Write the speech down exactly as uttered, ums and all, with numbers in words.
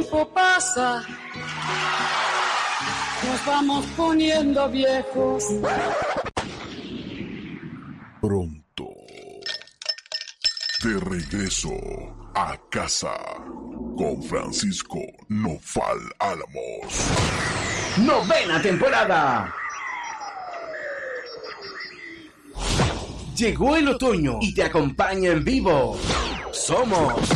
tiempo pasa, nos vamos poniendo viejos. Pronto, de regreso a casa con Francisco Nofal Álamos. ¡Novena temporada! Llegó el otoño y te acompaña en vivo. Somos